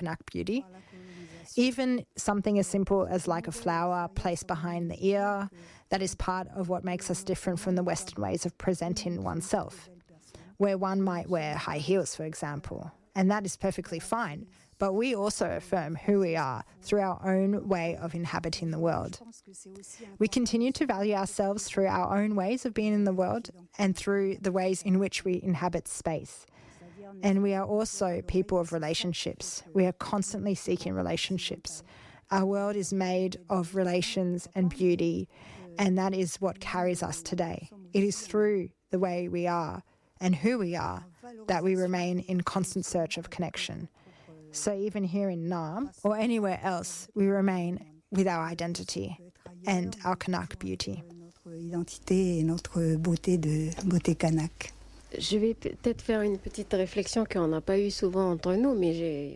Kanak beauty. Even something as simple as like a flower placed behind the ear, that is part of what makes us different from the Western ways of presenting oneself, where one might wear high heels, for example. And that is perfectly fine. But we also affirm who we are through our own way of inhabiting the world. We continue to value ourselves through our own ways of being in the world and through the ways in which we inhabit space. And we are also people of relationships. We are constantly seeking relationships. Our world is made of relations and beauty, and that is what carries us today. It is through the way we are and who we are that we remain in constant search of connection. So even here in Naarm or anywhere else, we remain with our identity and our Kanak beauty. Identité et notre beauté de beauté kanak. Je vais peut-être faire une petite réflexion qu'on n'a pas eu souvent entre nous, mais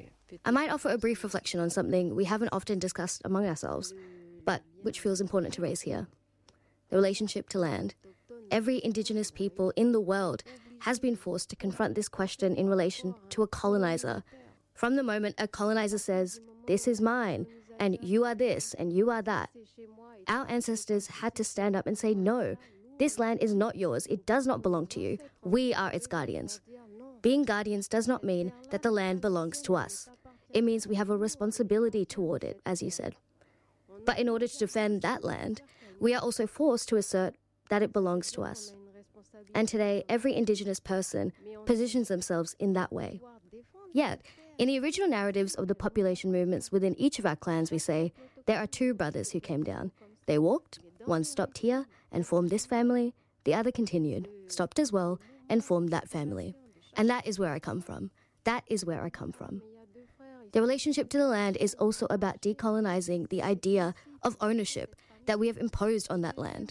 I might offer a brief reflection on something we haven't often discussed among ourselves, but which feels important to raise here. The relationship to land. Every Indigenous people in the world has been forced to confront this question in relation to a colonizer. From the moment a colonizer says, "This is mine," and "you are this," and "you are that," our ancestors had to stand up and say, "No, this land is not yours. It does not belong to you. We are its guardians." Being guardians does not mean that the land belongs to us. It means we have a responsibility toward it, as you said. But in order to defend that land, we are also forced to assert that it belongs to us. And today, every Indigenous person positions themselves in that way. Yet, in the original narratives of the population movements within each of our clans, we say, there are two brothers who came down. They walked, one stopped here and formed this family, the other continued, stopped as well, and formed that family. And that is where I come from. That is where I come from. The relationship to the land is also about decolonizing the idea of ownership that we have imposed on that land.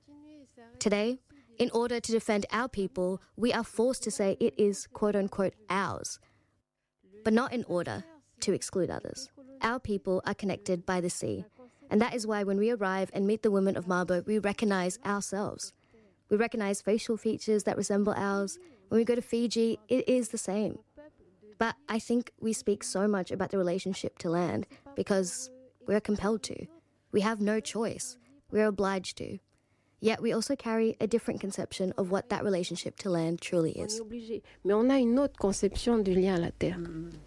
Today, in order to defend our people, we are forced to say it is quote-unquote ours, but not in order to exclude others. Our people are connected by the sea, and that is why when we arrive and meet the women of Mabo, we recognize ourselves. We recognize facial features that resemble ours. When we go to Fiji, it is the same. But I think we speak so much about the relationship to land because we're compelled to. We have no choice. We're obliged to. Yet we also carry a different conception of what that relationship to land truly is. on est obligé. Mais on a une autre conception du lien à la terre.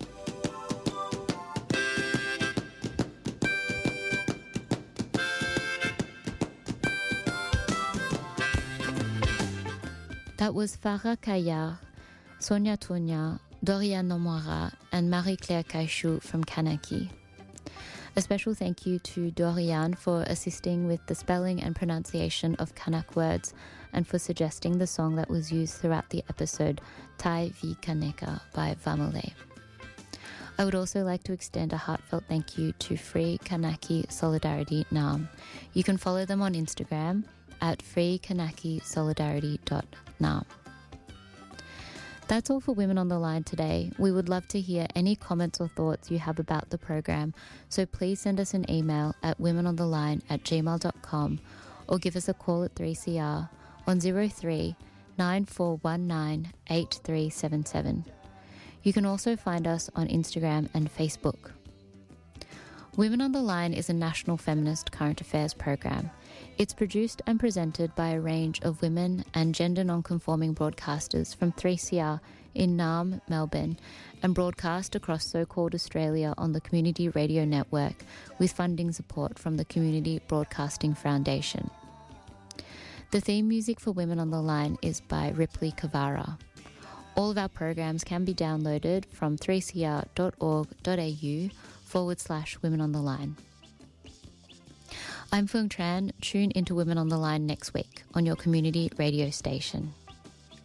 That was Farah Kayar, Sonia Tonya, Dorian Nomwara, and Marie-Claire Kaishu from Kanaki. A special thank you to Dorian for assisting with the spelling and pronunciation of Kanak words and for suggesting the song that was used throughout the episode, Tai Vi Kaneka by Vamale. I would also like to extend a heartfelt thank you to Free Kanaki Solidarity Naarm. You can follow them on Instagram at freekanakisolidarity.naarm. That's all for Women on the Line today. We would love to hear any comments or thoughts you have about the program, so please send us an email at womenontheline@gmail.com or give us a call at 3CR on 03 9419 8377. You can also find us on Instagram and Facebook. Women on the Line is a national feminist current affairs program. It's produced and presented by a range of women and gender non-conforming broadcasters from 3CR in Naarm, Melbourne, and broadcast across so-called Australia on the Community Radio Network with funding support from the Community Broadcasting Foundation. The theme music for Women on the Line is by Ripley Kavara. All of our programs can be downloaded from 3cr.org.au/Women on the Line. I'm Fung Tran. Tune into Women on the Line next week on your community radio station.